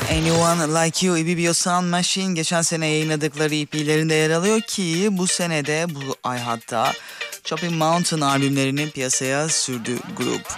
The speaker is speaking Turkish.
Anyone Like You, Ibibio Sound Machine geçen sene yayınladıkları EP'lerinde yer alıyor ki bu senede, bu ay hatta Chopping Mountain albümlerini piyasaya sürdü grup.